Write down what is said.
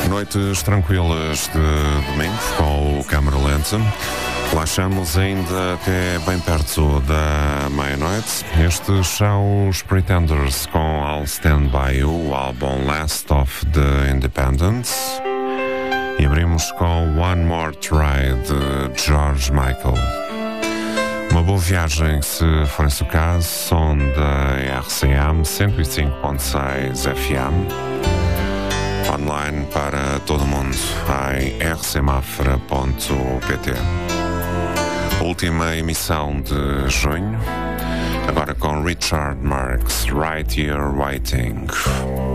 Noites tranquilas de domingo com o câmara lenta. Relaxamos ainda até bem perto da meia-noite. Estes são os Pretenders com I'll Stand By You, o álbum Last of the Independents. E abrimos com One More Try de George Michael. Uma boa viagem, se for esse o caso, som da RCM 105.6 FM. Online para todo o mundo em rcmafra.pt. Última emissão de junho, agora com Richard Marx, Right Here Waiting.